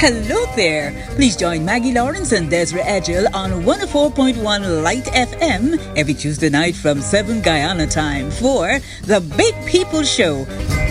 Hello there. Please join Maggie Lawrence and Desiree Edgel on 104.1 Light FM every Tuesday night from 7 Guyana time for The Big People Show.